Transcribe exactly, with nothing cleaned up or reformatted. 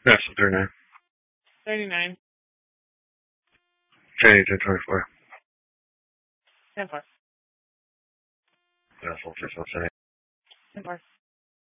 National thirty-nine. thirty-nine. J J twenty-four. ten four. National six one seven. ten four.